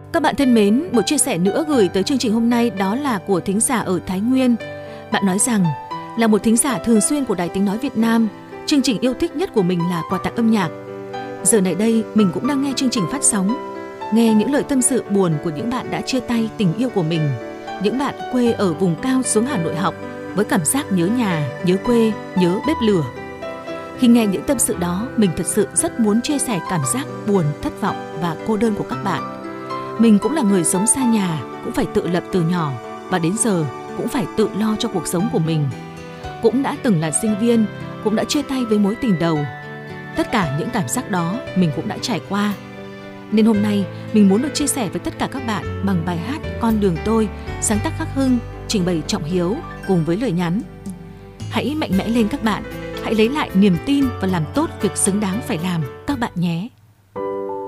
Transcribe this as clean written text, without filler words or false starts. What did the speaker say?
Các bạn thân mến, một chia sẻ nữa gửi tới chương trình hôm nay đó là của thính giả ở Thái Nguyên. Bạn nói rằng là một thính giả thường xuyên của Đài Tiếng Nói Việt Nam, chương trình yêu thích nhất của mình là quà tặng âm nhạc. Giờ này đây mình cũng đang nghe chương trình phát sóng, nghe những lời tâm sự buồn của những bạn đã chia tay tình yêu của mình, những bạn quê ở vùng cao xuống Hà Nội học với cảm giác nhớ nhà, nhớ quê, nhớ bếp lửa. Khi nghe những tâm sự đó, mình thật sự rất muốn chia sẻ cảm giác buồn, thất vọng và cô đơn của các bạn. Mình cũng là người sống xa nhà, cũng phải tự lập từ nhỏ và đến giờ cũng phải tự lo cho cuộc sống của mình. Cũng đã từng là sinh viên, cũng đã chia tay với mối tình đầu. Tất cả những cảm giác đó mình cũng đã trải qua. Nên hôm nay mình muốn được chia sẻ với tất cả các bạn bằng bài hát Con đường tôi, sáng tác Khắc Hưng, trình bày Trọng Hiếu cùng với lời nhắn. Hãy mạnh mẽ lên các bạn, hãy lấy lại niềm tin và làm tốt việc xứng đáng phải làm các bạn nhé.